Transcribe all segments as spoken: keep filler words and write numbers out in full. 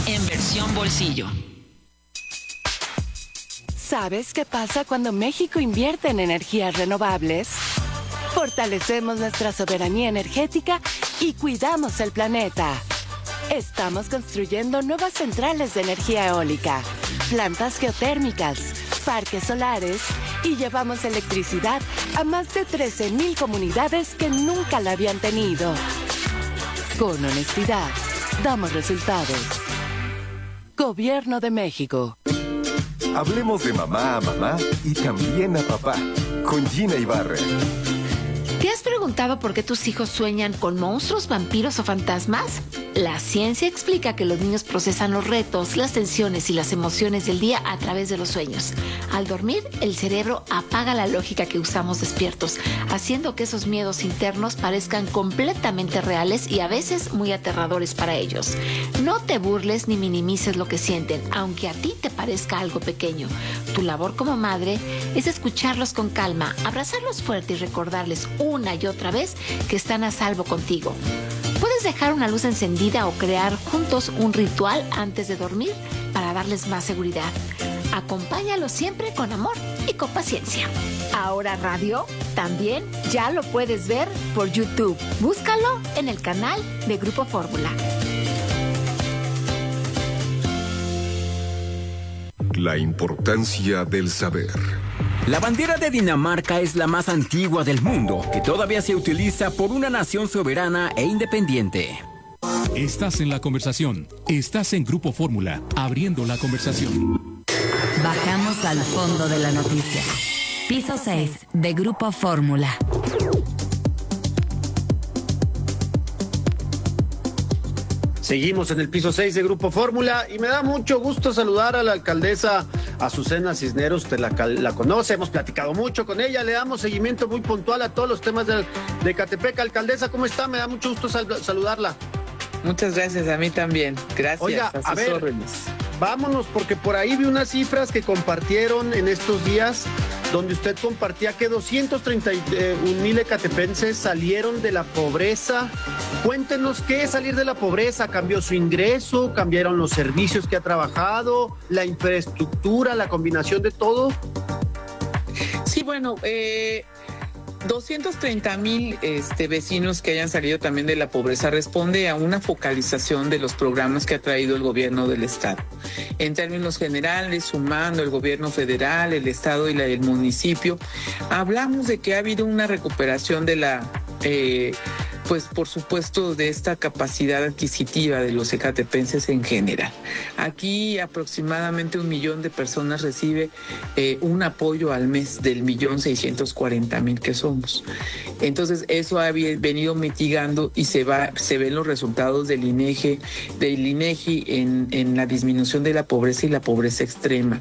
en versión bolsillo. ¿Sabes qué pasa cuando México invierte en energías renovables? Fortalecemos nuestra soberanía energética y cuidamos el planeta. Estamos construyendo nuevas centrales de energía eólica, plantas geotérmicas, parques solares y llevamos electricidad a más de trece mil comunidades que nunca la habían tenido. Con honestidad, damos resultados. Gobierno de México. Hablemos de mamá a mamá y también a papá, con Gina Ibarra. ¿Te has preguntado por qué tus hijos sueñan con monstruos, vampiros o fantasmas? La ciencia explica que los niños procesan los retos, las tensiones y las emociones del día a través de los sueños. Al dormir, el cerebro apaga la lógica que usamos despiertos, haciendo que esos miedos internos parezcan completamente reales y a veces muy aterradores para ellos. No te burles ni minimices lo que sienten, aunque a ti te parezca algo pequeño. Tu labor como madre es escucharlos con calma, abrazarlos fuerte y recordarles una y otra vez que están a salvo contigo. Puedes dejar una luz encendida o crear juntos un ritual antes de dormir para darles más seguridad. Acompáñalos siempre con amor y con paciencia. Ahora Radio también ya lo puedes ver por YouTube. Búscalo en el canal de Grupo Fórmula. La importancia del saber. La bandera de Dinamarca es la más antigua del mundo, que todavía se utiliza por una nación soberana e independiente. Estás en la conversación. Estás en Grupo Fórmula, abriendo la conversación. Bajamos al fondo de la noticia. Piso seis de Grupo Fórmula. Seguimos en el piso seis de Grupo Fórmula y me da mucho gusto saludar a la alcaldesa Azucena Cisneros. Usted la, la conoce, hemos platicado mucho con ella, le damos seguimiento muy puntual a todos los temas de, de Ecatepec. Alcaldesa, ¿cómo está? Me da mucho gusto sal, saludarla. Muchas gracias, a mí también. Gracias. Oiga, a sus a ver, órdenes. Vámonos, porque por ahí vi unas cifras que compartieron en estos días, donde usted compartía que doscientos treinta y un mil ecatepenses salieron de la pobreza. Cuéntenos, ¿qué es salir de la pobreza? ¿Cambió su ingreso? ¿Cambiaron los servicios que ha trabajado? ¿La infraestructura? ¿La combinación de todo? Sí, bueno, eh... doscientos treinta mil este, vecinos que hayan salido también de la pobreza responde a una focalización de los programas que ha traído el gobierno del estado. En términos generales, sumando el gobierno federal, el estado y la del municipio, hablamos de que ha habido una recuperación de la... Eh, pues por supuesto de esta capacidad adquisitiva de los ecatepenses en general. Aquí aproximadamente un millón de personas recibe eh, un apoyo al mes del millón seiscientos cuarenta mil que somos. Entonces eso ha venido mitigando y se va, se ven los resultados del INEGI, del INEGI en, en la disminución de la pobreza y la pobreza extrema.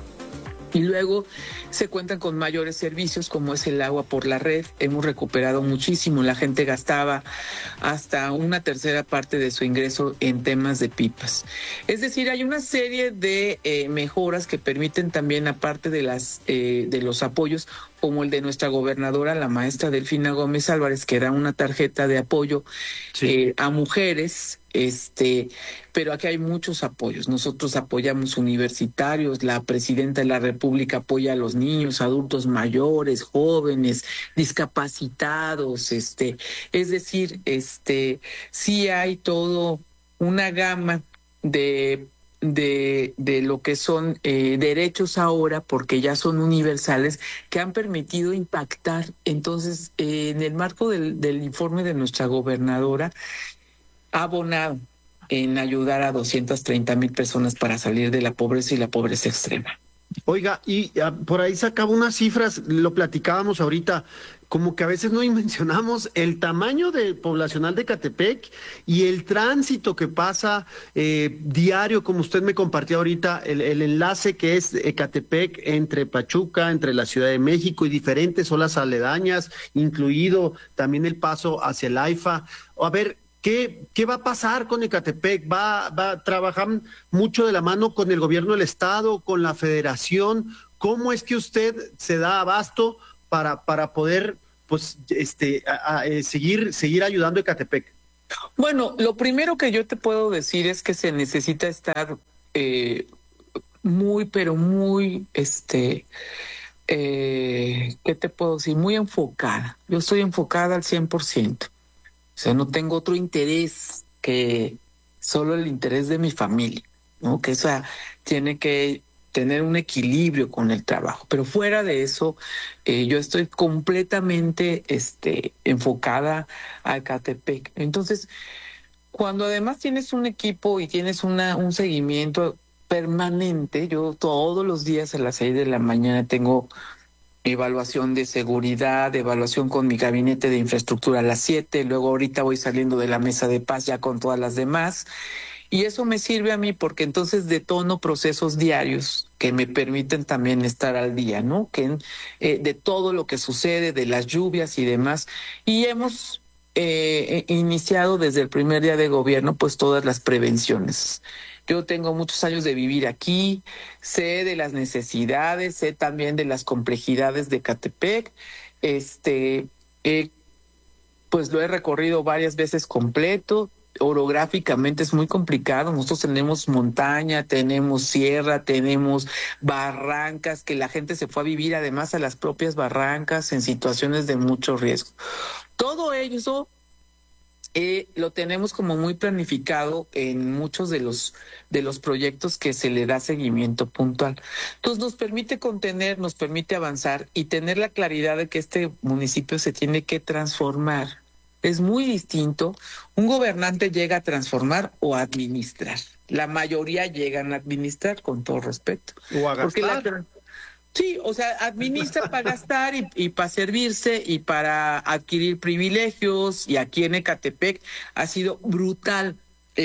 Y luego se cuentan con mayores servicios como es el agua por la red. Hemos recuperado muchísimo. La gente gastaba hasta una tercera parte de su ingreso en temas de pipas. Es decir, hay una serie de eh, mejoras que permiten también, aparte de las eh, de los apoyos, como el de nuestra gobernadora, la maestra Delfina Gómez Álvarez, que da una tarjeta de apoyo sí. eh, a mujeres. Este, pero aquí hay muchos apoyos. Nosotros apoyamos universitarios, la presidenta de la República apoya a los niños, adultos mayores, jóvenes, discapacitados, este, es decir, este, sí hay todo una gama de de, de lo que son eh, derechos ahora, porque ya son universales, que han permitido impactar. Entonces, eh, en el marco del, del informe de nuestra gobernadora, ha abonado en ayudar a doscientas treinta mil personas para salir de la pobreza y la pobreza extrema. Oiga, y uh, por ahí sacaba unas cifras, lo platicábamos ahorita, como que a veces no mencionamos el tamaño de poblacional de Ecatepec y el tránsito que pasa eh, diario, como usted me compartió ahorita, el, el enlace que es Ecatepec entre Pachuca, entre la Ciudad de México y diferentes zonas aledañas, incluido también el paso hacia el AIFA. A ver, ¿Qué, ¿Qué va a pasar con Ecatepec? ¿Va, va a trabajar mucho de la mano con el gobierno del estado, con la federación? ¿Cómo es que usted se da abasto para, para poder pues, este, a, a, seguir, seguir ayudando a Ecatepec? Bueno, lo primero que yo te puedo decir es que se necesita estar eh, muy, pero muy, este, eh, ¿qué te puedo decir? Muy enfocada. Yo estoy enfocada al cien por ciento. O sea, no tengo otro interés que solo el interés de mi familia, ¿no? Que esa tiene que tener un equilibrio con el trabajo. Pero fuera de eso, eh, yo estoy completamente este, enfocada a Ecatepec. Entonces, cuando además tienes un equipo y tienes una un seguimiento permanente, yo todos los días a las seis de la mañana tengo evaluación de seguridad, evaluación con mi gabinete de infraestructura a las siete, luego ahorita voy saliendo de la mesa de paz ya con todas las demás, y eso me sirve a mí porque entonces detono procesos diarios que me permiten también estar al día, ¿no? Que eh, de todo lo que sucede, de las lluvias y demás, y hemos eh, iniciado desde el primer día de gobierno pues todas las prevenciones. Yo tengo muchos años de vivir aquí, sé de las necesidades, sé también de las complejidades de Ecatepec. Este, eh, pues lo he recorrido varias veces completo. Orográficamente es muy complicado. Nosotros tenemos montaña, tenemos sierra, tenemos barrancas, que la gente se fue a vivir además a las propias barrancas en situaciones de mucho riesgo. Todo eso Eh, lo tenemos como muy planificado en muchos de los de los proyectos que se le da seguimiento puntual. Entonces nos permite contener, nos permite avanzar y tener la claridad de que este municipio se tiene que transformar. Es muy distinto. Un gobernante llega a transformar o a administrar. La mayoría llegan a administrar, con todo respeto. O a Porque gastar. la, Sí, o sea, administra para gastar y, y para servirse y para adquirir privilegios. Y aquí en Ecatepec ha sido brutal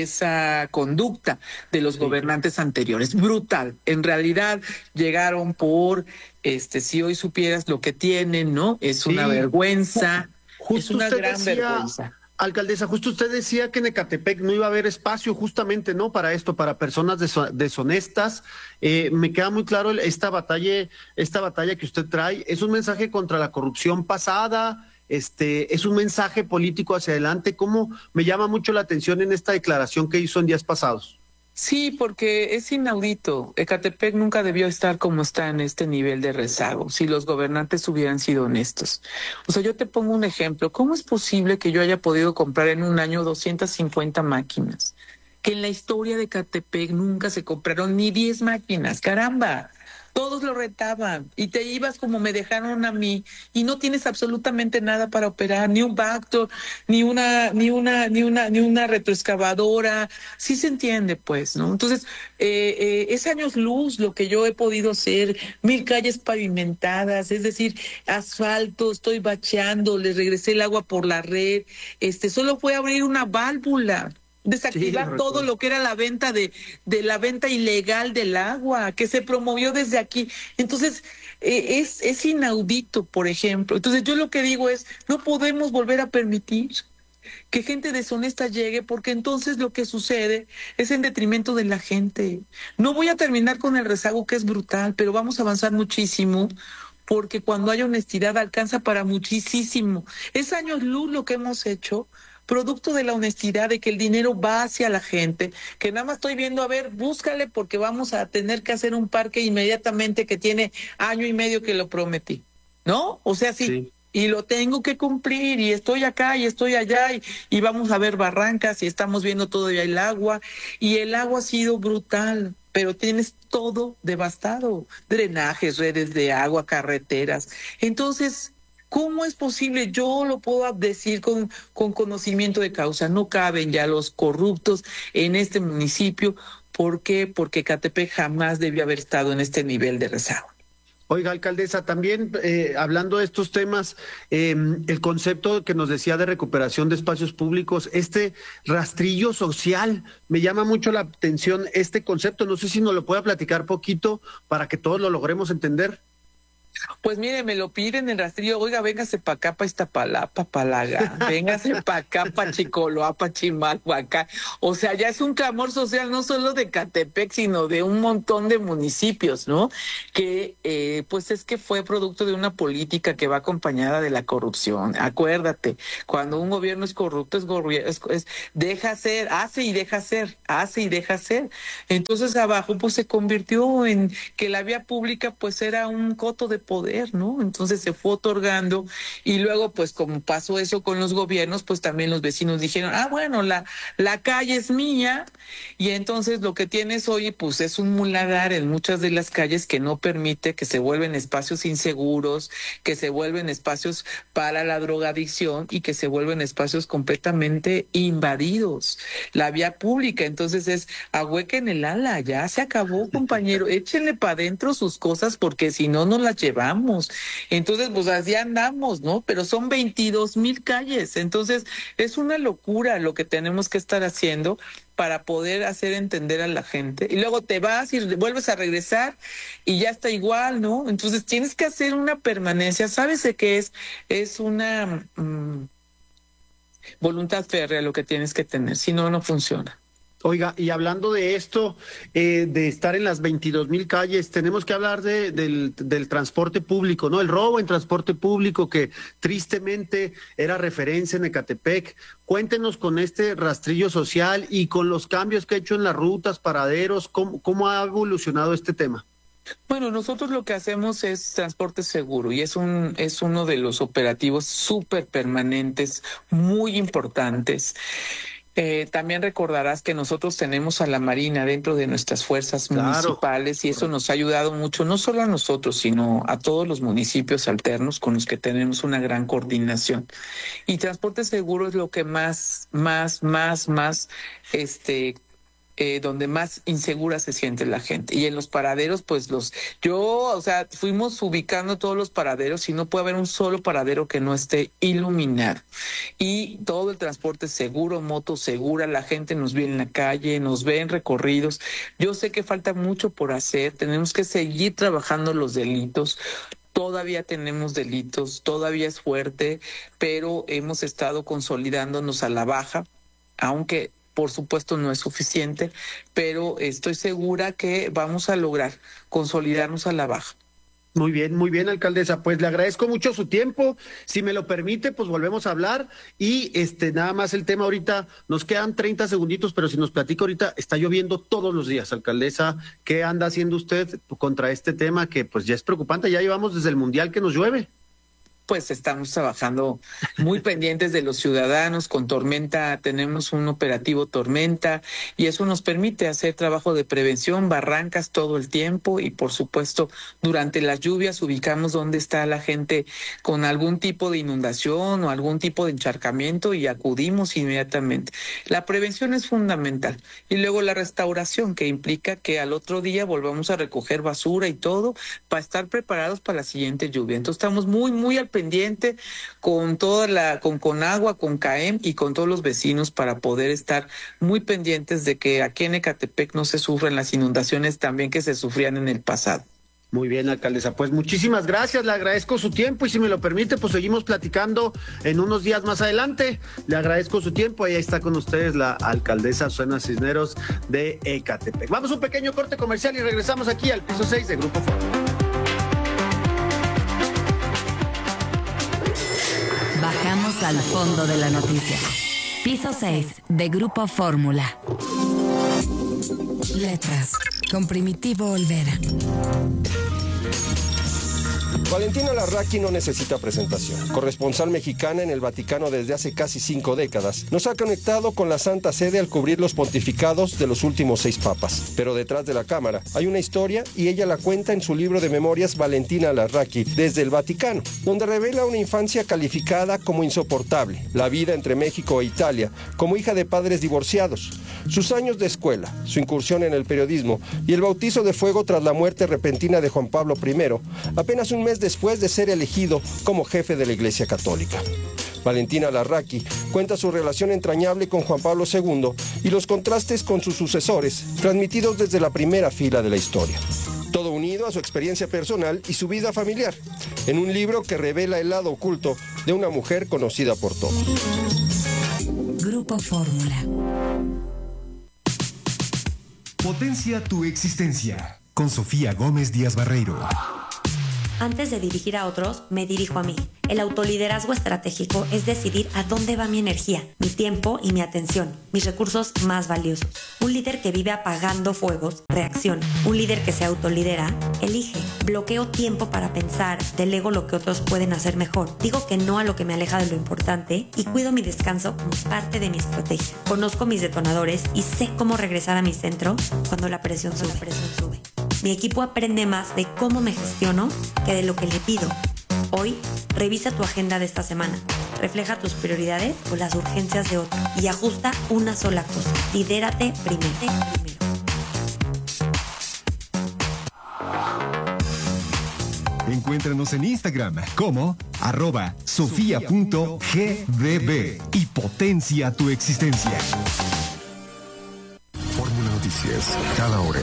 esa conducta de los sí. gobernantes anteriores. Brutal. En realidad llegaron por, este, si hoy supieras lo que tienen, ¿no? Es sí. una vergüenza. Justo es una gran decía... vergüenza. Alcaldesa, justo usted decía que en Ecatepec no iba a haber espacio justamente, ¿no? Para esto, para personas deshonestas. Eh, me queda muy claro esta batalla, esta batalla que usted trae. Es un mensaje contra la corrupción pasada, este, es un mensaje político hacia adelante. ¿Cómo me llama mucho la atención en esta declaración que hizo en días pasados? Sí, porque es inaudito. Ecatepec nunca debió estar como está en este nivel de rezago, si los gobernantes hubieran sido honestos. O sea, yo te pongo un ejemplo. ¿Cómo es posible que yo haya podido comprar en un año doscientas cincuenta máquinas? Que en la historia de Ecatepec nunca se compraron ni diez máquinas. ¡Caramba! Todos lo retaban y te ibas como me dejaron a mí y no tienes absolutamente nada para operar, ni un Vactor, ni una, ni una, ni una, ni una retroexcavadora. Sí se entiende, pues, ¿no? Entonces, eh, eh, es años luz lo que yo he podido hacer, mil calles pavimentadas, es decir, asfalto, estoy bacheando, les regresé el agua por la red, este, solo fue abrir una válvula. Desactivar sí, todo lo que era la venta de, de la venta ilegal del agua, que se promovió desde aquí. Entonces, eh, es, es inaudito, por ejemplo. Entonces, yo lo que digo es, no podemos volver a permitir que gente deshonesta llegue, porque entonces lo que sucede es en detrimento de la gente. No voy a terminar con el rezago, que es brutal, pero vamos a avanzar muchísimo, porque cuando hay honestidad alcanza para muchísimo. Es años luz lo que hemos hecho, producto de la honestidad, de que el dinero va hacia la gente, que nada más estoy viendo, a ver, búscale porque vamos a tener que hacer un parque inmediatamente que tiene año y medio que lo prometí, ¿no? O sea, sí, sí. Y lo tengo que cumplir y estoy acá y estoy allá y, y vamos a ver barrancas y estamos viendo todavía el agua y el agua ha sido brutal, pero tienes todo devastado, drenajes, redes de agua, carreteras. Entonces, ¿cómo es posible? Yo lo puedo decir con, con conocimiento de causa. No caben ya los corruptos en este municipio. ¿Por qué? Porque Ecatepec jamás debió haber estado en este nivel de rezago. Oiga, alcaldesa, también eh, hablando de estos temas, eh, el concepto que nos decía de recuperación de espacios públicos, este rastrillo social, me llama mucho la atención este concepto. No sé si nos lo pueda platicar poquito para que todos lo logremos entender. Pues mire, me lo piden en el rastrillo, oiga, véngase pa' acá, pa' Iztapalapa, Palaga, véngase pa' acá, pa' Chicoloapa, Chimalhuacán. O sea, ya es un clamor social no solo de Catepec, sino de un montón de municipios, ¿no? Que, eh, pues es que fue producto de una política que va acompañada de la corrupción. Acuérdate, cuando un gobierno es corrupto, es, es, es deja hacer, hace y deja hacer, hace y deja hacer. Entonces abajo, pues se convirtió en que la vía pública, pues era un coto de poder, ¿no? Entonces se fue otorgando y luego, pues como pasó eso con los gobiernos, pues también los vecinos dijeron, ah, bueno, la, la calle es mía, y entonces lo que tienes hoy, pues es un muladar en muchas de las calles que no permite, que se vuelven espacios inseguros, que se vuelven espacios para la drogadicción y que se vuelven espacios completamente invadidos. La vía pública, entonces es ahuequen el ala, ya se acabó, compañero, échenle para adentro sus cosas porque si no, no las llevamos. Entonces, pues así andamos, ¿no? Pero son veintidós mil calles. Entonces, es una locura lo que tenemos que estar haciendo para poder hacer entender a la gente. Y luego te vas y vuelves a regresar y ya está igual, ¿no? Entonces, tienes que hacer una permanencia. ¿Sabes de qué es? Es una mmm, voluntad férrea lo que tienes que tener. Si no, no funciona. Oiga, y hablando de esto, eh, de estar en las veintidós mil calles, tenemos que hablar de, del, del transporte público, ¿no? El robo en transporte público que tristemente era referencia en Ecatepec. Cuéntenos con este rastrillo social y con los cambios que ha hecho en las rutas, paraderos, ¿cómo, cómo ha evolucionado este tema? Bueno, nosotros lo que hacemos es transporte seguro y es un es uno de los operativos súper permanentes, muy importantes. Eh, también recordarás que nosotros tenemos a la Marina dentro de nuestras fuerzas claro. municipales y eso nos ha ayudado mucho, no solo a nosotros, sino a todos los municipios alternos con los que tenemos una gran coordinación. Y transporte seguro es lo que más, más, más, más, este... Eh, donde más insegura se siente la gente. Y en los paraderos, pues los... Yo, o sea, fuimos ubicando todos los paraderos y no puede haber un solo paradero que no esté iluminado. Y todo el transporte seguro, moto segura, la gente nos ve en la calle, nos ve en recorridos. Yo sé que falta mucho por hacer, tenemos que seguir trabajando los delitos. Todavía tenemos delitos, todavía es fuerte, pero hemos estado consolidándonos a la baja, aunque... por supuesto no es suficiente, pero estoy segura que vamos a lograr consolidarnos a la baja. Muy bien, muy bien, alcaldesa. Pues le agradezco mucho su tiempo. Si me lo permite, pues volvemos a hablar. Y este nada más el tema ahorita, nos quedan treinta segunditos, pero si nos platica ahorita, está lloviendo todos los días, alcaldesa. ¿Qué anda haciendo usted contra este tema que pues ya es preocupante? Ya llevamos desde el Mundial que nos llueve. Pues estamos trabajando muy pendientes de los ciudadanos. Con Tormenta tenemos un operativo Tormenta y eso nos permite hacer trabajo de prevención, barrancas todo el tiempo y por supuesto durante las lluvias ubicamos dónde está la gente con algún tipo de inundación o algún tipo de encharcamiento y acudimos inmediatamente. La prevención es fundamental y luego la restauración que implica que al otro día volvamos a recoger basura y todo para estar preparados para la siguiente lluvia. Entonces estamos muy, muy al pendiente pendiente con toda la con Conagua, con CAEM y con todos los vecinos para poder estar muy pendientes de que aquí en Ecatepec no se sufran las inundaciones también que se sufrían en el pasado. Muy bien, alcaldesa. Pues muchísimas gracias, le agradezco su tiempo y si me lo permite, pues seguimos platicando en unos días más adelante. Le agradezco su tiempo. Ahí está con ustedes la alcaldesa Susana Cisneros de Ecatepec. Vamos a un pequeño corte comercial y regresamos aquí al piso seis de Grupo Fórmula. Bajamos al fondo de la noticia. Piso seis de Grupo Fórmula. Letras con Primitivo Olvera. Valentina Larraqui no necesita presentación. Corresponsal mexicana en el Vaticano desde hace casi cinco décadas, nos ha conectado con la Santa Sede al cubrir los pontificados de los últimos seis papas. Pero detrás de la cámara hay una historia y ella la cuenta en su libro de memorias Valentina Larraqui desde el Vaticano, donde revela una infancia calificada como insoportable, la vida entre México e Italia, como hija de padres divorciados, sus años de escuela, su incursión en el periodismo y el bautizo de fuego tras la muerte repentina de Juan Pablo primero, apenas un mes después de ser elegido como jefe de la Iglesia Católica. Valentina Larraqui cuenta su relación entrañable con Juan Pablo segundo y los contrastes con sus sucesores, transmitidos desde la primera fila de la historia. Todo unido unido a su experiencia personal y su vida familiar, en un libro que revela el lado oculto de una mujer conocida por todos. Grupo Fórmula. Potencia tu existencia, con Sofía Gómez Díaz Barreiro. Antes de dirigir a otros, me dirijo a mí. El autoliderazgo estratégico es decidir a dónde va mi energía, mi tiempo y mi atención, mis recursos más valiosos. Un líder que vive apagando fuegos, reacciona. Un líder que se autolidera, elige. Bloqueo tiempo para pensar, delego lo que otros pueden hacer mejor. Digo que no a lo que me aleja de lo importante y cuido mi descanso como parte de mi estrategia. Conozco mis detonadores y sé cómo regresar a mi centro cuando la presión sube. La presión sube. Mi equipo aprende más de cómo me gestiono que de lo que le pido. Hoy, revisa tu agenda de esta semana. Refleja tus prioridades o las urgencias de otro y ajusta una sola cosa. Lidérate primero. primero. Encuéntranos en Instagram como arroba sofía punto g d b y potencia tu existencia. Fórmula Noticias, cada hora.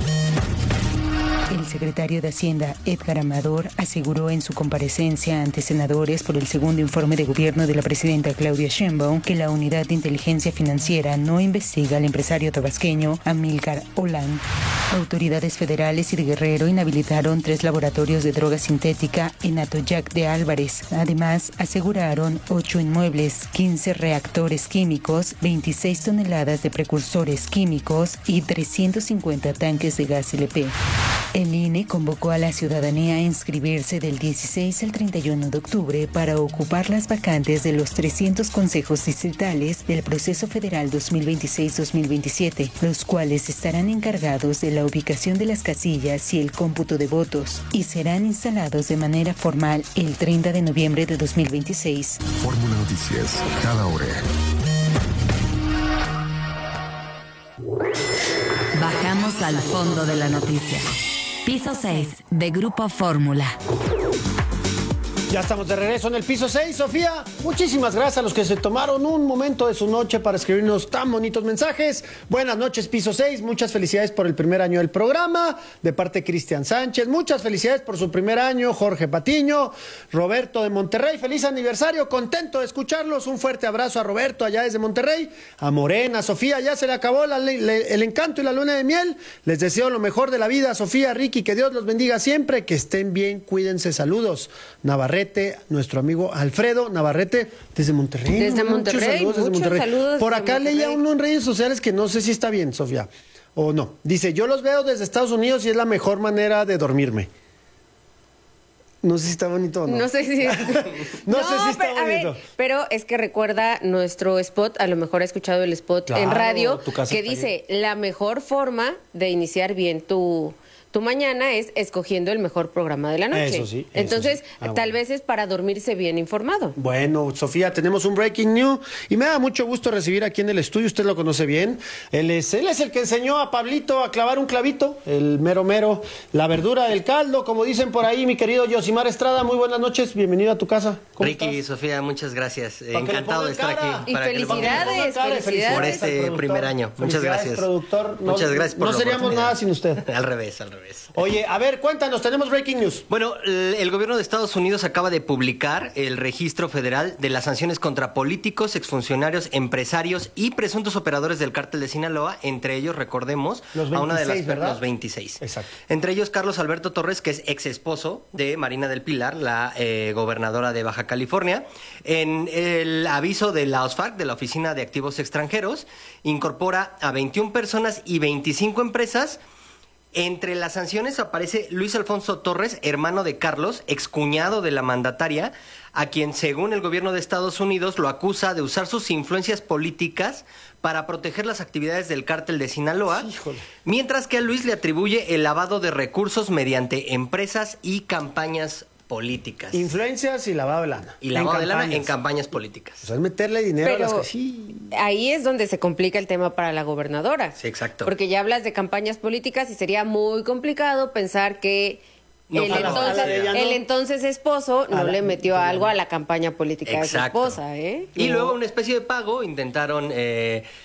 El secretario de Hacienda, Edgar Amador, aseguró en su comparecencia ante senadores por el segundo informe de gobierno de la presidenta Claudia Sheinbaum que la Unidad de Inteligencia Financiera no investiga al empresario tabasqueño Amílcar Olán. Autoridades federales y de Guerrero inhabilitaron tres laboratorios de droga sintética en Atoyac de Álvarez. Además, aseguraron ocho inmuebles, quince reactores químicos, veintiséis toneladas de precursores químicos y trescientos cincuenta tanques de gas L P. El I N E convocó a la ciudadanía a inscribirse del dieciséis al treinta y uno de octubre para ocupar las vacantes de los trescientos consejos distritales del proceso federal dos mil veintiséis dos mil veintisiete, los cuales estarán encargados de la ubicación de las casillas y el cómputo de votos, y serán instalados de manera formal el treinta de noviembre de dos mil veintiséis. Fórmula Noticias, cada hora. Bajamos al fondo de la noticia. Piso seis de Grupo Fórmula. Ya estamos de regreso en el piso seis, Sofía. Muchísimas gracias a los que se tomaron un momento de su noche para escribirnos tan bonitos mensajes. Buenas noches, piso seis. Muchas felicidades por el primer año del programa. De parte de Cristian Sánchez. Muchas felicidades por su primer año, Jorge Patiño. Roberto de Monterrey. Feliz aniversario. Contento de escucharlos. Un fuerte abrazo a Roberto allá desde Monterrey. A Morena, Sofía. Ya se le acabó la, le, el encanto y la luna de miel. Les deseo lo mejor de la vida, Sofía, Ricky. Que Dios los bendiga siempre. Que estén bien. Cuídense. Saludos. Navarrete. Nuestro amigo Alfredo Navarrete desde Monterrey. Desde ¿no? Monterrey, muchos saludos desde muchos Monterrey. saludos Por desde acá Monterrey. leía uno en redes sociales que no sé si está bien, Sofía, o no. Dice, yo los veo desde Estados Unidos y es la mejor manera de dormirme. No sé si está bonito o no. No sé si no, no sé si está pero, a bonito. ver, pero es que recuerda nuestro spot, a lo mejor ha escuchado el spot Claro, en radio, tu casa que está dice, la mejor forma de iniciar bien tu... Tu mañana es escogiendo el mejor programa de la noche. Eso sí, eso Entonces, sí. Ah, tal bueno. vez es para dormirse bien informado. Bueno, Sofía, tenemos un breaking news y me da mucho gusto recibir aquí en el estudio, usted lo conoce bien. Él es, él es el que enseñó a Pablito a clavar un clavito, el mero mero, la verdura del caldo, como dicen por ahí, mi querido Yosimar Estrada. Muy buenas noches, bienvenido a tu casa. ¿Cómo Ricky y estás? Sofía, muchas gracias. Para que le Encantado de pongan estar cara. aquí. Y para que le pongan- felicidades, Cara y felicidades. por al este productor. primer año. Muchas Felicidades, gracias. productor. No- Muchas gracias por No la seríamos oportunidad. nada sin usted. Al revés, al revés. Oye, a ver, cuéntanos, tenemos breaking news. Bueno, el el gobierno de Estados Unidos acaba de publicar el registro federal de las sanciones contra políticos, exfuncionarios, empresarios y presuntos operadores del cártel de Sinaloa, entre ellos, recordemos, Los a una de las veintiséis, ¿verdad? los veintiséis. Exacto. Entre ellos, Carlos Alberto Torres, que es ex esposo de Marina del Pilar, la eh, gobernadora de Baja California. En el aviso de la OSFAC, de la Oficina de Activos Extranjeros, incorpora a veintiuna personas y veinticinco empresas. Entre las sanciones aparece Luis Alfonso Torres, hermano de Carlos, excuñado de la mandataria, a quien, según el gobierno de Estados Unidos, lo acusa de usar sus influencias políticas para proteger las actividades del cártel de Sinaloa, Híjole. mientras que a Luis le atribuye el lavado de recursos mediante empresas y campañas políticas. Influencias y lavado de lana. y lavado En de lana campañas. en campañas políticas. O sea, es meterle dinero a Pero las cosas. Sí. ahí es donde se complica el tema para la gobernadora. Sí, exacto. Porque ya hablas de campañas políticas y sería muy complicado pensar que No, el, a la- entonces, a la de ella no. el entonces esposo no A la- le metió algo a la campaña política Exacto. de su esposa, ¿eh? Y No. luego una especie de pago intentaron eh,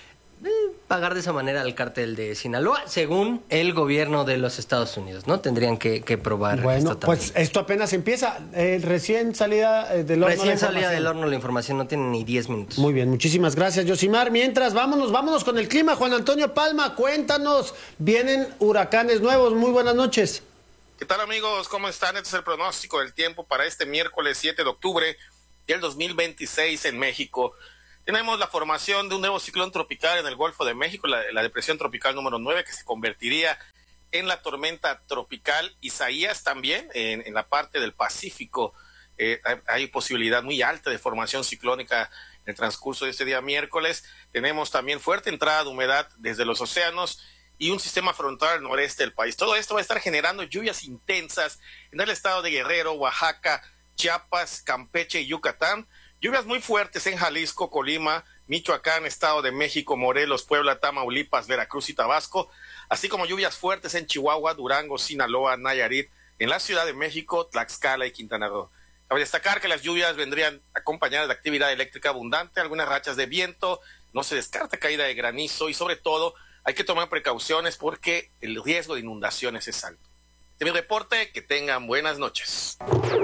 eh, pagar de esa manera al cártel de Sinaloa, según el gobierno de los Estados Unidos, ¿no? Tendrían que, que probar bueno, esto también. Pues esto apenas empieza. Eh, recién salida eh, del horno. Recién salida del horno la información, no tiene ni diez minutos. Muy bien, muchísimas gracias, Yosimar. Mientras, vámonos, vámonos con el clima. Juan Antonio Palma, cuéntanos. Vienen huracanes nuevos. Muy buenas noches. ¿Qué tal, amigos? ¿Cómo están? Este es el pronóstico del tiempo para este miércoles siete de octubre del dos mil veintiséis en México. Tenemos la formación de un nuevo ciclón tropical en el Golfo de México, la, la depresión tropical número nueve, que se convertiría en la tormenta tropical Isaías también, en, en la parte del Pacífico. Eh, hay, hay posibilidad muy alta de formación ciclónica en el transcurso de este día miércoles. Tenemos también fuerte entrada de humedad desde los océanos y un sistema frontal al noreste del país. Todo esto va a estar generando lluvias intensas en el estado de Guerrero, Oaxaca, Chiapas, Campeche y Yucatán. Lluvias muy fuertes en Jalisco, Colima, Michoacán, Estado de México, Morelos, Puebla, Tamaulipas, Veracruz y Tabasco, así como lluvias fuertes en Chihuahua, Durango, Sinaloa, Nayarit, en la Ciudad de México, Tlaxcala y Quintana Roo. Cabe destacar que las lluvias vendrían acompañadas de actividad eléctrica abundante, algunas rachas de viento, no se descarta caída de granizo y sobre todo hay que tomar precauciones porque el riesgo de inundaciones es alto. Este es mi reporte, que tengan buenas noches.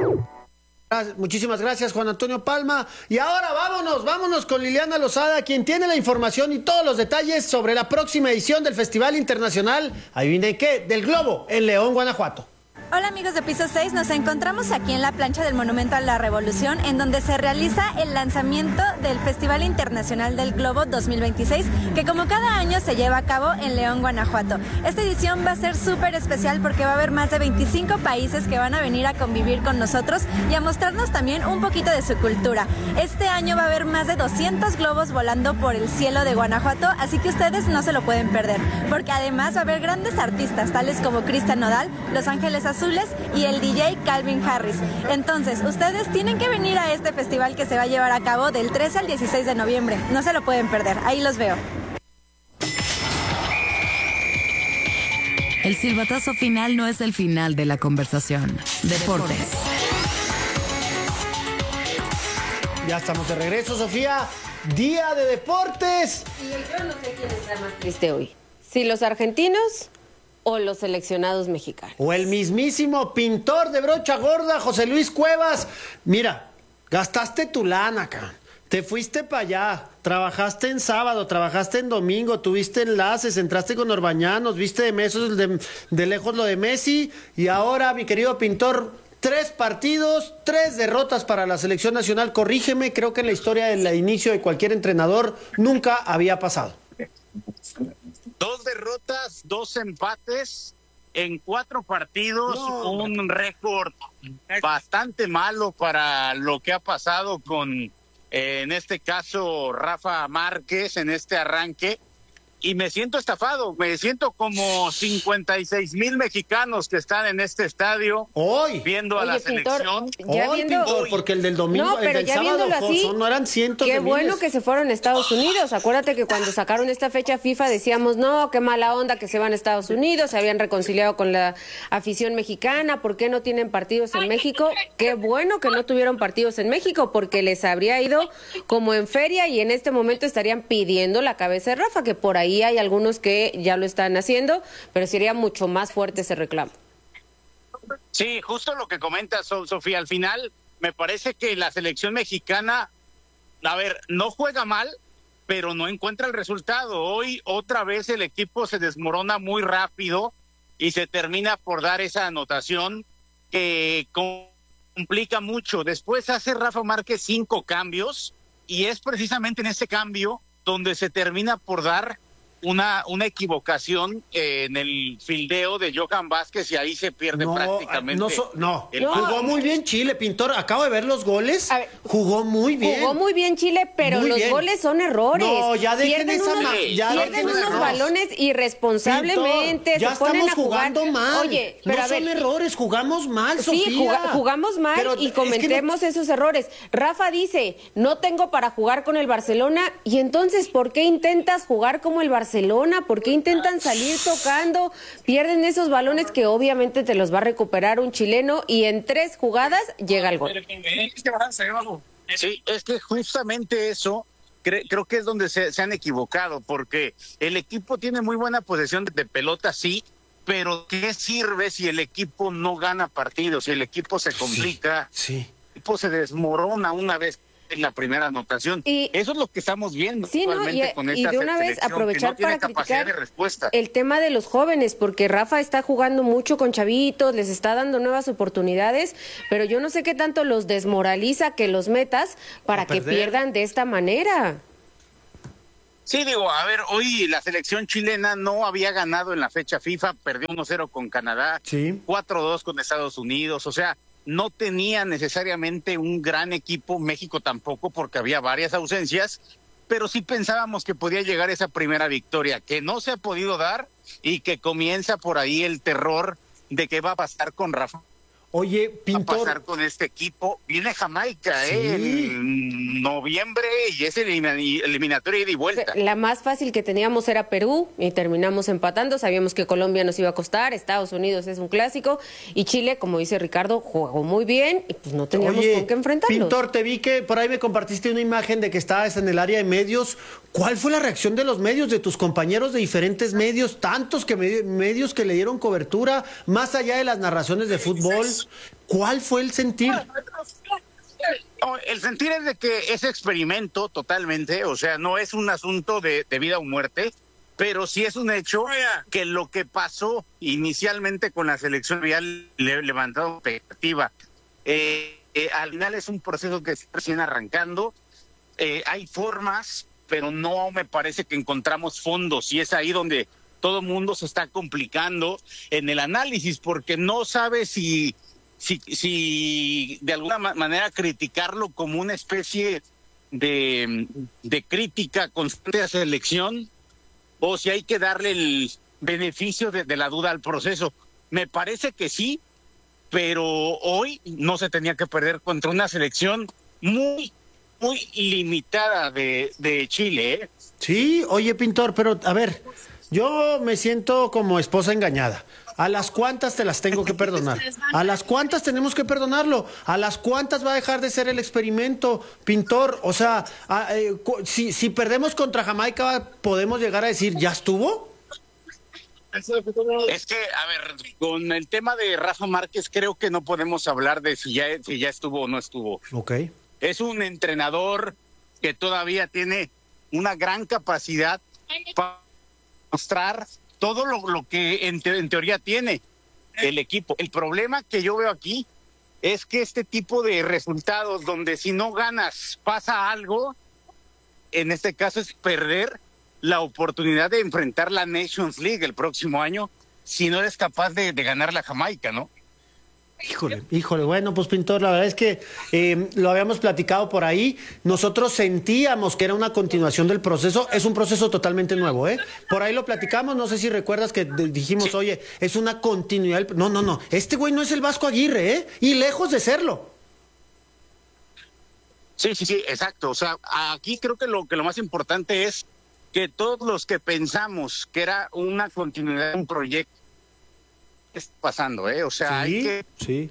Muchísimas gracias, Juan Antonio Palma. Y ahora vámonos, vámonos con Liliana Lozada, quien tiene la información y todos los detalles sobre la próxima edición del Festival Internacional, adivinen qué, del Globo, en León, Guanajuato. Hola amigos de Piso seis, nos encontramos aquí en la plancha del Monumento a la Revolución, en donde se realiza el lanzamiento del Festival Internacional del Globo dos mil veintiséis, que como cada año se lleva a cabo en León, Guanajuato. Esta edición va a ser súper especial porque va a haber más de veinticinco países que van a venir a convivir con nosotros y a mostrarnos también un poquito de su cultura. Este año va a haber más de doscientos globos volando por el cielo de Guanajuato, así que ustedes no se lo pueden perder, porque además va a haber grandes artistas tales como Cristian Nodal, Los Ángeles Azules y el D J Calvin Harris. Entonces, ustedes tienen que venir a este festival que se va a llevar a cabo del trece al dieciséis de noviembre. No se lo pueden perder. Ahí los veo. El silbatazo final no es el final de la conversación. Deportes. Ya estamos de regreso, Sofía. Día de deportes. Y yo no sé quién está más triste hoy. Si los argentinos o los seleccionados mexicanos. O el mismísimo pintor de brocha gorda, José Luis Cuevas. Mira, gastaste tu lana acá. Te fuiste para allá, trabajaste en sábado, trabajaste en domingo, tuviste enlaces, entraste con Orbañanos, viste de, mesos, de, de lejos lo de Messi. Y ahora, mi querido pintor, tres partidos, tres derrotas para la selección nacional. Corrígeme, creo que en la historia del inicio de cualquier entrenador nunca había pasado. Dos derrotas, dos empates en cuatro partidos, no. Un récord bastante malo para lo que ha pasado con, eh, en este caso, Rafa Márquez en este arranque. Y me siento estafado, me siento como cincuenta y seis mil mexicanos que están en este estadio hoy viendo a Oye, la pintor, selección. Ya hoy, viendo... pintor, porque el del domingo, no, pero el del ya sábado, viéndolo así, son, no eran cientos qué de bueno miles. que se fueron a Estados Unidos. Acuérdate que cuando sacaron esta fecha FIFA decíamos, no, qué mala onda que se van a Estados Unidos, se habían reconciliado con la afición mexicana, ¿por qué no tienen partidos en México? Qué bueno que no tuvieron partidos en México, porque les habría ido como en feria y en este momento estarían pidiendo la cabeza de Rafa, que por ahí hay algunos que que ya lo están haciendo, pero sería mucho más fuerte ese reclamo. Sí, justo lo que comenta Sofía, al final me parece que la selección mexicana, a ver, no juega mal, pero no encuentra el resultado. Hoy otra vez el equipo se desmorona muy rápido y se termina por dar esa anotación que complica mucho. Después hace Rafa Márquez cinco cambios y es precisamente en ese cambio donde se termina por dar una una equivocación eh, en el fildeo de Johan Vázquez y ahí se pierde no, prácticamente. No, so, no. El no. Jugó muy bien Chile, pintor. Acabo de ver los goles. Ver, jugó muy bien. Jugó muy bien Chile, pero muy los bien. goles son errores. No, ya dejen pierden esa unos, ma- ya pierden dejen unos no. balones irresponsablemente. Pintor, ya se ponen estamos a jugar. jugando mal. Oye, pero no a ver, son errores, jugamos mal, sí, Sofía. Juga, jugamos mal pero y cometemos es que no... esos errores. Rafa dice, no tengo para jugar con el Barcelona, y entonces, ¿por qué intentas jugar como el Barcelona? ¿Por qué intentas salir tocando? Pierden esos balones que obviamente te los va a recuperar un chileno y en tres jugadas llega el gol. Sí, es que justamente eso cre- creo que es donde se, se han equivocado, porque el equipo tiene muy buena posesión de, de pelota, sí, pero ¿qué sirve si el equipo no gana partidos, si el equipo se complica, sí, sí. el equipo se desmorona una vez en la primera anotación? Y eso es lo que estamos viendo sí, actualmente no, y, con esta y de una vez aprovechar que no para tiene capacidad criticar de respuesta. el tema de los jóvenes, porque Rafa está jugando mucho con chavitos, les está dando nuevas oportunidades, pero yo no sé qué tanto los desmoraliza que los metas para que pierdan de esta manera. Sí, digo, a ver, hoy la selección chilena no había ganado en la fecha FIFA, perdió uno cero con Canadá, sí. cuatro dos con Estados Unidos, o sea, no tenía necesariamente un gran equipo, México tampoco, porque había varias ausencias, pero sí pensábamos que podía llegar esa primera victoria, que no se ha podido dar y que comienza por ahí el terror de qué va a pasar con Rafa. Oye, Pintor. Va a pasar con este equipo. Viene Jamaica, Sí. ¿eh? En noviembre y es elimina- eliminatoria ida y vuelta. La más fácil que teníamos era Perú y terminamos empatando. Sabíamos que Colombia nos iba a costar, Estados Unidos es un clásico y Chile, como dice Ricardo, jugó muy bien y pues no teníamos Oye, con qué enfrentarlos. Pintor, te vi que por ahí me compartiste una imagen de que estabas en el área de medios. ¿Cuál fue la reacción de los medios, de tus compañeros de diferentes medios, tantos que me- medios que le dieron cobertura, más allá de las narraciones de fútbol? ¿Cuál fue el sentir? No, el sentir es de que es experimento totalmente, o sea, no es un asunto de, de vida o muerte, pero sí es un hecho que lo que pasó inicialmente con la selección había le, levantado expectativa. Eh, eh, al final es un proceso que está recién arrancando, eh, hay formas, pero no me parece que encontramos fondos, y es ahí donde todo el mundo se está complicando en el análisis, porque no sabe si... Si, si de alguna ma- manera criticarlo como una especie de, de crítica constante a esa elección, o si hay que darle el beneficio de, de la duda al proceso. Me parece que sí, pero hoy no se tenía que perder contra una selección muy, muy limitada de, de Chile, ¿eh? Sí, oye, Pintor, pero a ver, yo me siento como esposa engañada. ¿A las cuantas te las tengo que perdonar? ¿A las cuantas tenemos que perdonarlo? ¿A las cuantas va a dejar de ser el experimento, Pintor? O sea, a, eh, cu- si, si perdemos contra Jamaica, ¿podemos llegar a decir, ya estuvo? Es que, a ver, con el tema de Rafa Márquez, creo que no podemos hablar de si ya, si ya estuvo o no estuvo. Ok. Es un entrenador que todavía tiene una gran capacidad para mostrar todo lo, lo que en, te, en teoría tiene el equipo. El problema que yo veo aquí es que este tipo de resultados donde si no ganas pasa algo, en este caso es perder la oportunidad de enfrentar la Nations League el próximo año si no eres capaz de, de ganar la Jamaica, ¿no? Híjole, híjole, bueno, pues Pintor, la verdad es que eh, lo habíamos platicado por ahí, nosotros sentíamos que era una continuación del proceso, es un proceso totalmente nuevo, ¿eh? Por ahí lo platicamos, no sé si recuerdas que de- dijimos, oye, es una continuidad, del- no, no, no, este güey no es el Vasco Aguirre, ¿eh? Y lejos de serlo. Sí, sí, sí, exacto. O sea, aquí creo que lo que lo más importante es que todos los que pensamos que era una continuidad de un proyecto, ¿qué está pasando, eh? O sea, hay que... Sí.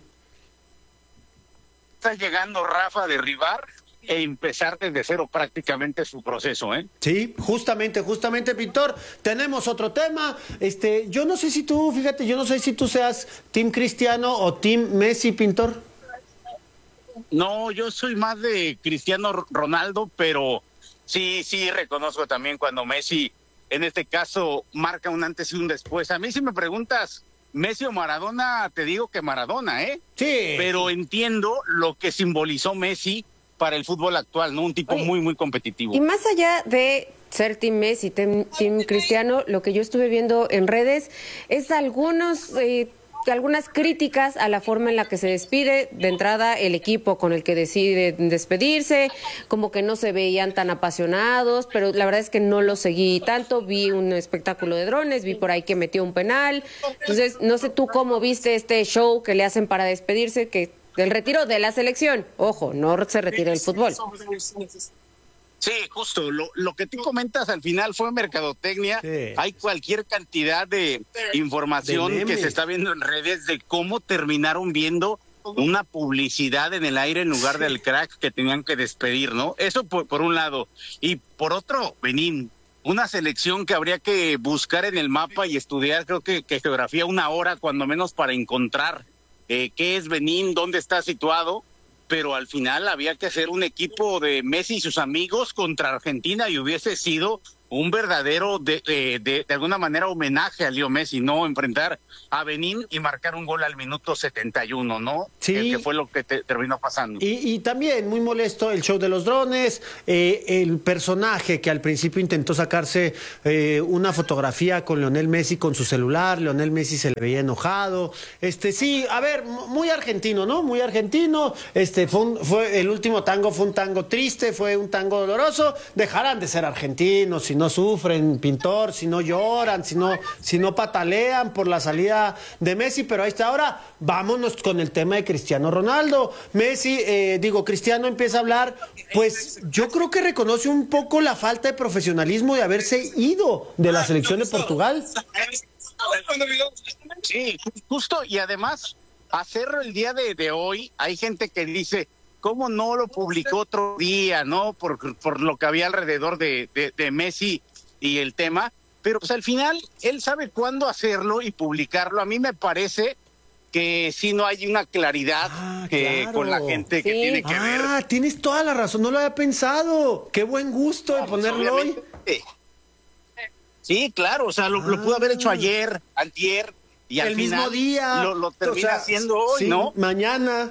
Está llegando Rafa a derribar e empezar desde cero prácticamente su proceso, ¿eh? Sí, justamente, justamente, Pintor, tenemos otro tema, este, yo no sé si tú, fíjate, yo no sé si tú seas Team Cristiano o Team Messi, Pintor. No, yo soy más de Cristiano Ronaldo, pero sí, sí reconozco también cuando Messi, en este caso, marca un antes y un después. A mí si me preguntas, Messi o Maradona, te digo que Maradona, ¿eh? Sí. Pero entiendo lo que simbolizó Messi para el fútbol actual, ¿no? Un tipo Oye, muy, muy competitivo. Y más allá de ser Team Messi, Team, team Cristiano, lo que yo estuve viendo en redes es algunos... Eh, algunas críticas a la forma en la que se despide de entrada el equipo con el que decide despedirse, como que no se veían tan apasionados, pero la verdad es que no lo seguí tanto, vi un espectáculo de drones, vi por ahí que metió un penal, entonces no sé tú cómo viste este show que le hacen para despedirse, que del retiro de la selección, ojo, no se retira el fútbol. Sí, justo. Lo, lo que tú comentas al final fue mercadotecnia. Sí. Hay cualquier cantidad de información De que memes. se está viendo en redes de cómo terminaron viendo una publicidad en el aire en lugar del crack que tenían que despedir, ¿no? Eso por, por un lado. Y por otro, Benín, una selección que habría que buscar en el mapa y estudiar, creo que, que geografía una hora, cuando menos, para encontrar eh, qué es Benín, dónde está situado, pero al final había que hacer un equipo de Messi y sus amigos contra Argentina y hubiese sido un verdadero, de, de, de, de alguna manera, homenaje a Leo Messi, ¿no? Enfrentar a Benín y marcar un gol al minuto setenta y uno, ¿no? Sí. Que, que fue lo que te, terminó pasando. Y, y también muy molesto el show de los drones, eh, el personaje que al principio intentó sacarse eh, una fotografía con Lionel Messi con su celular, Lionel Messi se le veía enojado. Este, sí, a ver, muy argentino, ¿no? Muy argentino. Este, fue, un, fue el último tango, fue un tango triste, fue un tango doloroso. Dejarán de ser argentinos, si no sufren, Pintor, si no lloran, si no, si no patalean por la salida de Messi, pero ahí está. Ahora vámonos con el tema de Cristiano Ronaldo. Messi, eh, digo, Cristiano empieza a hablar, pues yo creo que reconoce un poco la falta de profesionalismo de haberse ido de la selección de Portugal. Sí, justo, y además, hacerlo el día de, de hoy, hay gente que dice, ¿cómo no lo publicó otro día, no? Por, por lo que había alrededor de, de, de Messi y el tema. Pero pues al final, él sabe cuándo hacerlo y publicarlo. A mí me parece que si no hay una claridad ah, eh, claro. con la gente sí. que tiene que ah, ver. Ah, tienes toda la razón, no lo había pensado. Qué buen gusto de ponerlo hoy. Sí, claro, o sea, lo, ah. lo pudo haber hecho ayer, antier, y al el final mismo día. Lo, lo termina o sea, haciendo hoy, sí, ¿no? Mañana.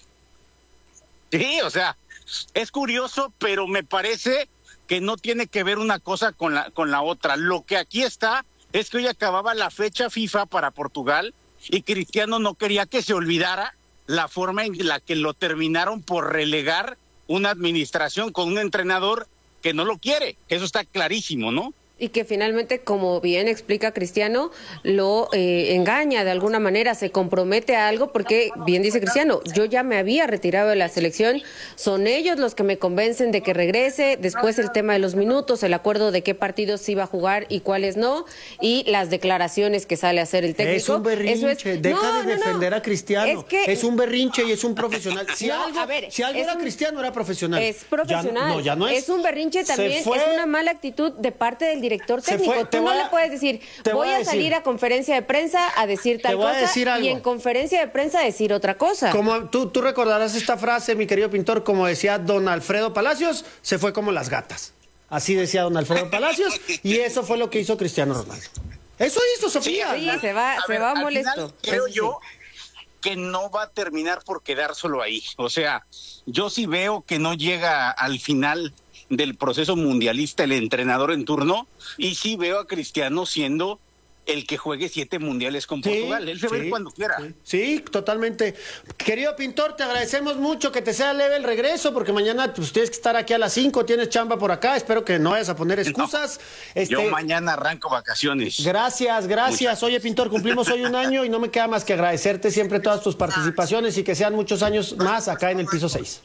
Sí, o sea, es curioso, pero me parece que no tiene que ver una cosa con la con la otra. Lo que aquí está es que hoy acababa la fecha FIFA para Portugal y Cristiano no quería que se olvidara la forma en la que lo terminaron por relegar una administración con un entrenador que no lo quiere. Eso está clarísimo, ¿no? Y que finalmente, como bien explica Cristiano, lo eh, engaña de alguna manera, se compromete a algo, porque bien dice Cristiano, yo ya me había retirado de la selección, son ellos los que me convencen de que regrese, después el tema de los minutos, el acuerdo de qué partidos se iba a jugar y cuáles no, y las declaraciones que sale a hacer el técnico. Es un berrinche, Eso es... deja no, de defender no, no. a Cristiano, es, que... es un berrinche y es un profesional. Si no, algo, a ver, si algo era un... Cristiano, era profesional. Es profesional, ya, no, ya no es. es un berrinche también, fue... es una mala actitud de parte del director técnico. Fue, Tú no a, le puedes decir, voy, voy a, a salir a conferencia de prensa a decir tal cosa decir y en conferencia de prensa decir otra cosa. Como tú, tú recordarás esta frase, mi querido Pintor, como decía don Alfredo Palacios, se fue como las gatas. Así decía don Alfredo Palacios y eso fue lo que hizo Cristiano Ronaldo. Eso hizo Sofía. Sí, sí se va, se ver, va molesto. Final, creo sí. yo que no va a terminar por quedar solo ahí. O sea, yo sí veo que no llega al final del proceso mundialista el entrenador en turno, y sí veo a Cristiano siendo el que juegue siete mundiales con Portugal. Sí, Él se sí, va a ir cuando quiera. Sí, sí, totalmente. Querido Pintor, te agradecemos mucho, que te sea leve el regreso, porque mañana pues, tienes que estar aquí a las cinco, tienes chamba por acá, espero que no vayas a poner excusas. No, este... Yo mañana arranco vacaciones. Gracias, gracias. Muchas. Oye, Pintor, cumplimos hoy un año y no me queda más que agradecerte siempre todas tus participaciones y que sean muchos años más acá en el piso seis.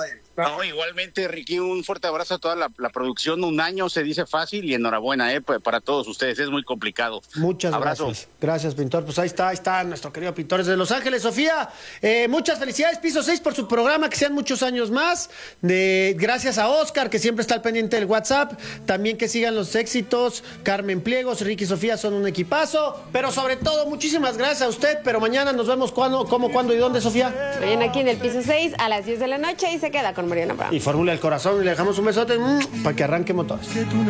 No, igualmente, Ricky, un fuerte abrazo a toda la, la producción. Un año se dice fácil y enhorabuena eh, para todos ustedes. Es muy complicado. Muchas abrazo. gracias. Gracias, Pintor. Pues ahí está, ahí está nuestro querido Pintor desde Los Ángeles. Sofía, eh, muchas felicidades, Piso seis, por su programa. Que sean muchos años más. De, gracias a Oscar, que siempre está al pendiente del WhatsApp. También que sigan los éxitos. Carmen Pliegos, Ricky y Sofía son un equipazo. Pero sobre todo, muchísimas gracias a usted. Pero mañana nos vemos cuándo, cómo, cuándo y dónde, Sofía. Mañana aquí en el Piso seis a las diez de la noche y se queda con Mariana Brown. Y Fórmula del Corazón, y le dejamos un besote mmm, para que arranque motores.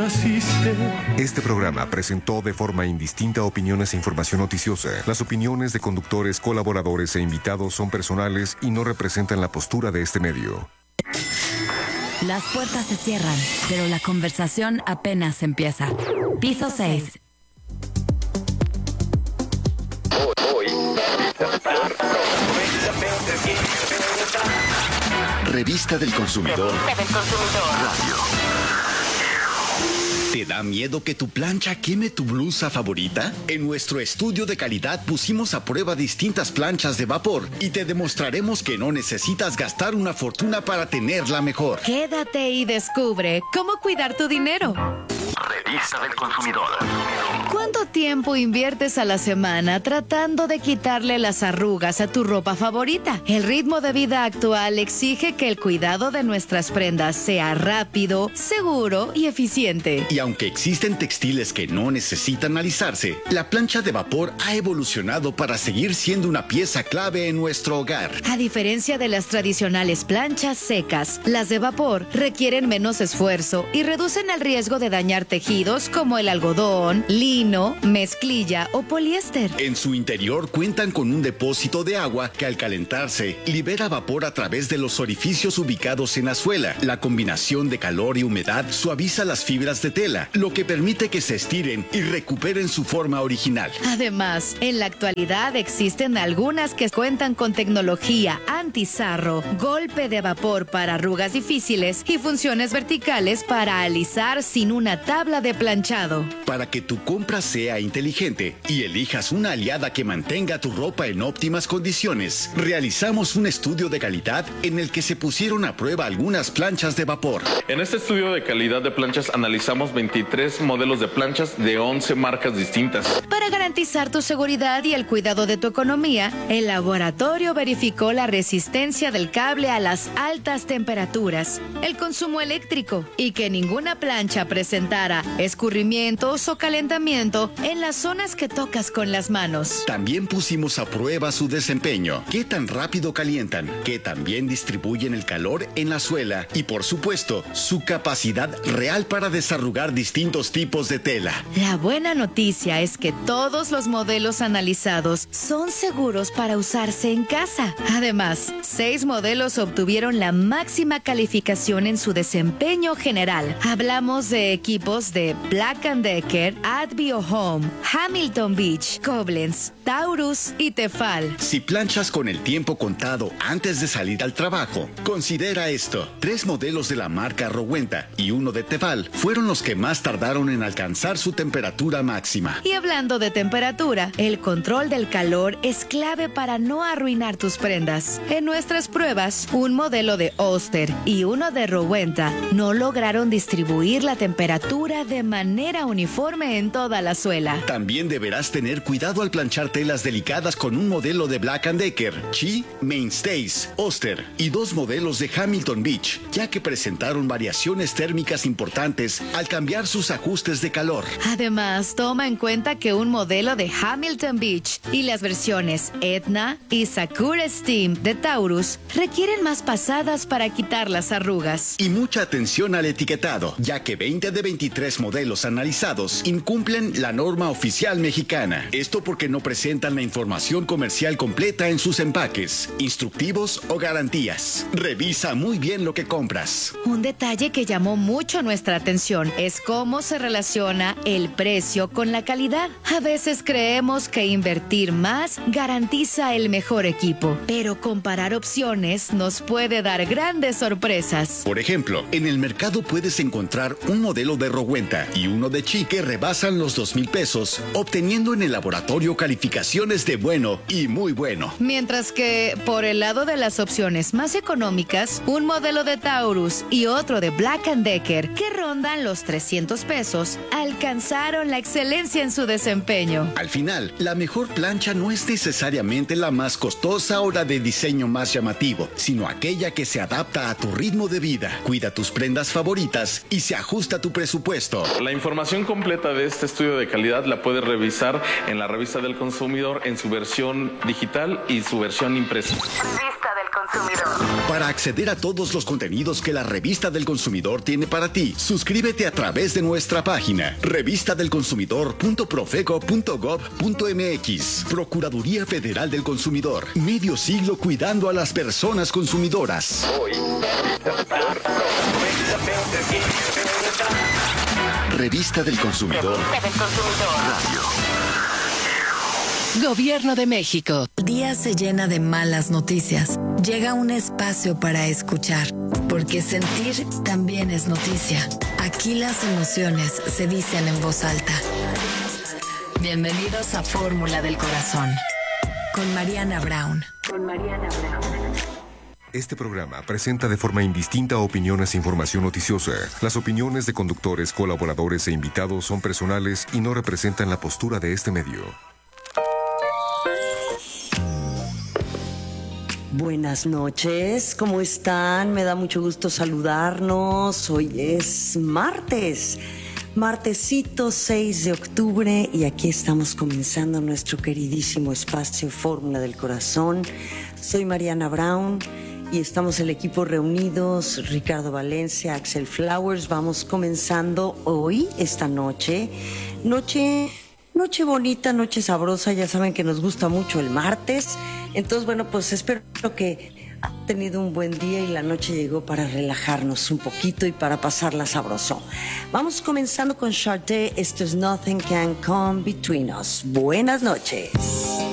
Este programa presentó de forma indistinta opiniones e información noticiosa. Las opiniones de conductores, colaboradores e invitados son personales y no representan la postura de este medio. Las puertas se cierran, pero la conversación apenas empieza. Piso seis. Revista del Consumidor. Revista del Consumidor. Radio. ¿Te da miedo que tu plancha queme tu blusa favorita? En nuestro estudio de calidad pusimos a prueba distintas planchas de vapor y te demostraremos que no necesitas gastar una fortuna para tenerla mejor. Quédate y descubre cómo cuidar tu dinero. Revista Revista del Consumidor. ¿Cuánto tiempo inviertes a la semana tratando de quitarle las arrugas a tu ropa favorita? El ritmo de vida actual exige que el cuidado de nuestras prendas sea rápido, seguro y eficiente. Y aunque existen textiles que no necesitan alisarse, la plancha de vapor ha evolucionado para seguir siendo una pieza clave en nuestro hogar. A diferencia de las tradicionales planchas secas, las de vapor requieren menos esfuerzo y reducen el riesgo de dañar tejidos como el algodón, lino, mezclilla o poliéster. En su interior cuentan con un depósito de agua que al calentarse libera vapor a través de los orificios ubicados en la suela. La combinación de calor y humedad suaviza las fibras de tela, lo que permite que se estiren y recuperen su forma original. Además, en la actualidad existen algunas que cuentan con tecnología anti-sarro, golpe de vapor para arrugas difíciles y funciones verticales para alisar sin una tabla de planchado. Para que tu compra sea inteligente y elijas una aliada que mantenga tu ropa en óptimas condiciones, realizamos un estudio de calidad en el que se pusieron a prueba algunas planchas de vapor. En este estudio de calidad de planchas analizamos veintitrés modelos de planchas de once marcas distintas. Para garantizar tu seguridad y el cuidado de tu economía, el laboratorio verificó la resistencia del cable a las altas temperaturas, el consumo eléctrico y que ninguna plancha presentara escurrimientos o calentamiento en las zonas que tocas con las manos. También pusimos a prueba su desempeño, qué tan rápido calientan, qué tan bien distribuyen el calor en la suela y, por supuesto, su capacidad real para desarrugar distintos tipos de tela. La buena noticia es que todos los modelos analizados son seguros para usarse en casa. Además, seis modelos obtuvieron la máxima calificación en su desempeño general. Hablamos de equipos de Black and Decker, Advio Home, Hamilton Beach, Koblenz, Taurus y Tefal. Si planchas con el tiempo contado antes de salir al trabajo, considera esto. Tres modelos de la marca Rowenta y uno de Tefal fueron los que más tardaron en alcanzar su temperatura máxima. Y hablando de temperatura, el control del calor es clave para no arruinar tus prendas. En nuestras pruebas, un modelo de Oster y uno de Rowenta no lograron distribuir la temperatura de manera uniforme en toda la suela. También deberás tener cuidado al planchar telas delicadas con un modelo de Black and Decker, Chi, Mainstays, Oster y dos modelos de Hamilton Beach, ya que presentaron variaciones térmicas importantes al cambiar sus ajustes de calor. Además, toma en cuenta que un modelo de Hamilton Beach y las versiones Etna y Sakura Steam de Taurus requieren más pasadas para quitar las arrugas. Y mucha atención al etiquetado, ya que veinte de veintitrés modelos analizados incumplen la norma oficial mexicana. Esto porque no presentan la información comercial completa en sus empaques, instructivos o garantías. Revisa muy bien lo que compras. Un detalle que llamó mucho nuestra atención es cómo se relaciona el precio con la calidad. A veces creemos que invertir más garantiza el mejor equipo, pero comparar opciones nos puede dar grandes sorpresas. Por ejemplo, en el mercado puedes encontrar un modelo de Rowenta y uno de Chi que rebasan los dos mil pesos, obteniendo en el laboratorio calificaciones de bueno y muy bueno. Mientras que, por el lado de las opciones más económicas, un modelo de Taurus y otro de Black and Decker, que rondan los trescientos pesos, alcanzaron la excelencia en su desempeño. Al final, la mejor plancha no es necesariamente la más costosa o la de diseño más llamativo, sino aquella que se adapta a tu ritmo de vida, cuida tus prendas favoritas y se ajusta a tu presupuesto. La información completa de este estudio de calidad la puedes revisar en la Revista del Consumidor en su versión digital y su versión impresa. Revista del Consumidor. Para acceder a todos los contenidos que la Revista del Consumidor tiene para ti, suscríbete a través de nuestra página revista del consumidor punto profeco punto gob punto mx. Procuraduría Federal del Consumidor. Medio siglo cuidando a las personas consumidoras. Revista del Consumidor. Radio. Gobierno de México. El día se llena de malas noticias. Llega un espacio para escuchar, porque sentir también es noticia. Aquí las emociones se dicen en voz alta. Bienvenidos a Fórmula del Corazón, con Mariana Brown. Con Mariana Brown. Este programa presenta de forma indistinta opiniones e información noticiosa. Las opiniones de conductores, colaboradores e invitados son personales y no representan la postura de este medio. Buenas noches, ¿cómo están? Me da mucho gusto saludarnos. Hoy es martes, martesito seis de octubre y aquí estamos comenzando nuestro queridísimo espacio Fórmula del Corazón. Soy Mariana Brown y estamos el equipo reunidos, Ricardo Valencia, Axel Flowers. Vamos comenzando hoy, esta noche, noche, noche bonita, noche sabrosa. Ya saben que nos gusta mucho el martes. Entonces, bueno, pues espero que han tenido un buen día y la noche llegó para relajarnos un poquito y para pasarla sabroso. Vamos comenzando con Sade. Esto es Nothing Can Come Between Us. Buenas noches.